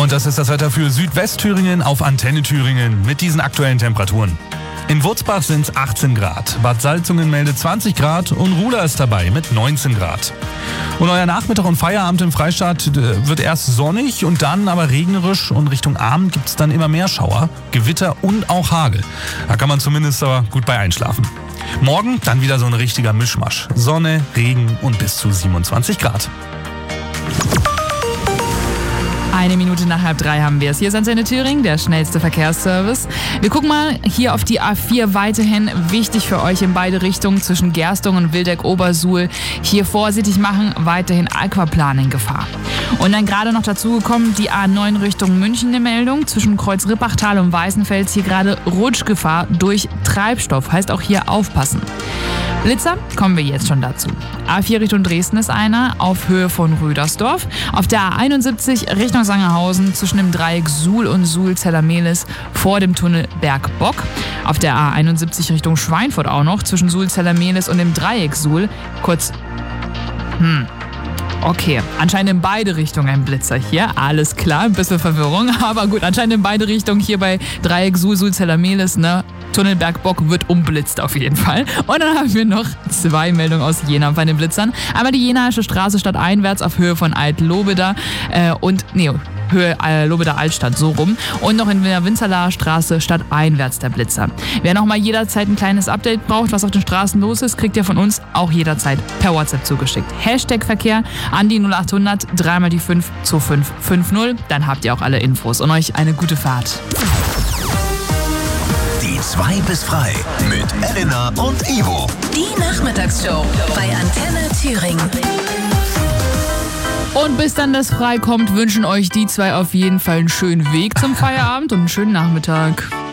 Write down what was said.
Und das ist das Wetter für Südwestthüringen auf Antenne Thüringen mit diesen aktuellen Temperaturen. In Wurzbach sind es 18 Grad, Bad Salzungen meldet 20 Grad und Ruhla ist dabei mit 19 Grad. Und euer Nachmittag und Feierabend im Freistaat wird erst sonnig und dann aber regnerisch und Richtung Abend gibt es dann immer mehr Schauer, Gewitter und auch Hagel. Da kann man zumindest aber gut bei einschlafen. Morgen dann wieder so ein richtiger Mischmasch. Sonne, Regen und bis zu 27 Grad. 2:01 haben wir es. Hier ist Antenne Thüringen, der schnellste Verkehrsservice. Wir gucken mal hier auf die A4 weiterhin. Wichtig für euch in beide Richtungen zwischen Gerstung und Wildeck-Obersuhl. Hier vorsichtig machen, weiterhin Aquaplaning-Gefahr. Und dann gerade noch dazu gekommen, die A9 Richtung München eine Meldung. Zwischen Kreuz-Rippachtal und Weißenfels hier gerade Rutschgefahr durch Treibstoff. Heißt auch hier aufpassen. Blitzer, kommen wir jetzt schon dazu. A4 Richtung Dresden ist einer, auf Höhe von Rüdersdorf. Auf der A71 Richtung Sangerhausen zwischen dem Dreieck Suhl und Suhl-Zellermehlis vor dem Tunnel Bergbock. Auf der A71 Richtung Schweinfurt auch noch zwischen Suhl-Zellermehlis und dem Dreieck Suhl. Kurz, okay, anscheinend in beide Richtungen ein Blitzer hier. Alles klar, ein bisschen Verwirrung. Aber gut, anscheinend in beide Richtungen hier bei Dreieck Suhl, Suhl-Zellermehlis, ne? Tunnel Bergbock wird umblitzt auf jeden Fall. Und dann haben wir noch 2 Meldungen aus Jena bei den Blitzern. Einmal die Jenaische Straße stadteinwärts auf Höhe von Alt-Lobeda Höhe Lobeda Altstadt, so rum. Und noch in der Winzerlaer Straße stadteinwärts der Blitzer. Wer noch mal jederzeit ein kleines Update braucht, was auf den Straßen los ist, kriegt ihr von uns auch jederzeit per WhatsApp zugeschickt. Hashtag Verkehr an die 0800 3 die 5 2550. Dann habt ihr auch alle Infos und euch eine gute Fahrt. Die 2 bis frei mit Elena und Ivo. Die Nachmittagsshow bei Antenne Thüringen. Und bis dann das frei kommt, wünschen euch die 2 auf jeden Fall einen schönen Weg zum Feierabend und einen schönen Nachmittag.